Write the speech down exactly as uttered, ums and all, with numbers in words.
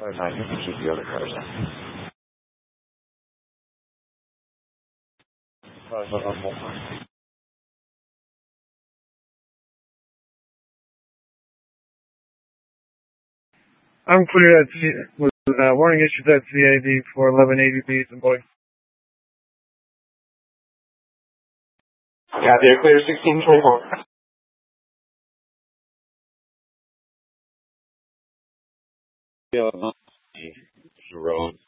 five nine, you can keep the other cars. five one. I'm clear at C with uh, warning issues at C I D for eleven eighty B and boy. Yeah, they're clear sixteen twenty-four. Yeah, road.